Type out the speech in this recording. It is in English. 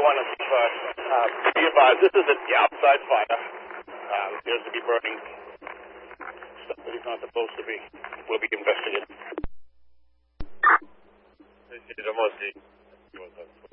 Be advised, this is the outside fire. Appears to be burning stuff that he's not supposed to be. Will be investigated.